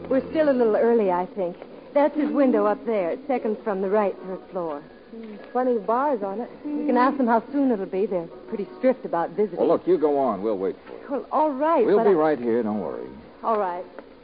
We're still a little early, I think. That's his window up there, second from the right, third floor. Plenty of bars on it. We can ask them how soon it'll be. They're pretty strict about visiting. Well, look, you go on. We'll wait for you. Well, all right. We'll be right here. Don't worry. All right.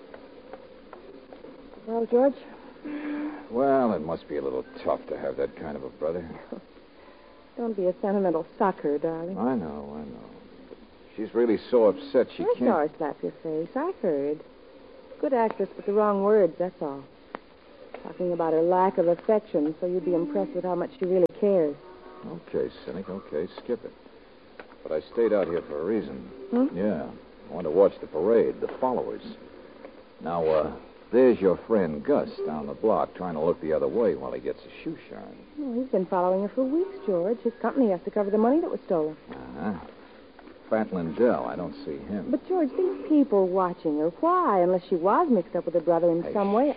Well, George? Well, it must be a little tough to have that kind of a brother. Don't be a sentimental sucker, darling. I know. But she's really so upset she I can't... saw her slap your face. I heard. Good actress with the wrong words, that's all. Talking about her lack of affection, so you'd be impressed with how much she really cares. Okay, cynic, okay, skip it. But I stayed out here for a reason. Yeah, I want to watch the parade, the followers. Now, there's your friend Gus down the block trying to look the other way while he gets his shoe shined. Well, he's been following her for weeks, George. His company has to cover the money that was stolen. Uh-huh. Fat Lindell, I don't see him. But, George, these people watching her, why? Unless she was mixed up with her brother in some way.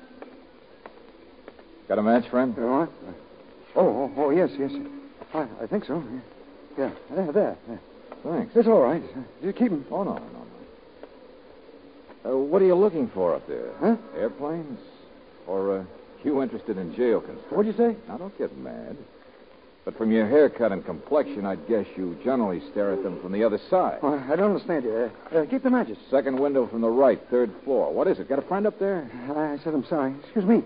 Got a match, friend? What? Oh, yes. I think so. Yeah, there. Thanks. It's all right. You keep him. Oh, no. What are you looking for up there? Huh? Airplanes? Or, you interested in jail construction? What'd you say? Now, don't get mad. But from your haircut and complexion, I'd guess you generally stare at them from the other side. Oh, I don't understand you. Keep the matches. Second window from the right, third floor. What is it? Got a friend up there? I said I'm sorry. Excuse me.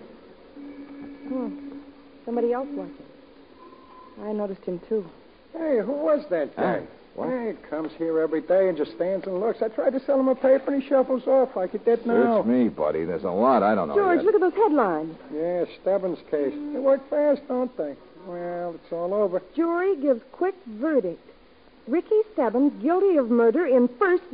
Somebody else watching. I noticed him, too. Hey, who was that guy? What? Hey, he comes here every day and just stands and looks. I tried to sell him a paper and he shuffles off like he did now. Search me, buddy. There's a lot I don't know George, yet. look at those headlines. Yeah, Stebbins case. They work fast, don't they? Well, it's all over. Jury gives quick verdict. Ricky Stebbins guilty of murder in first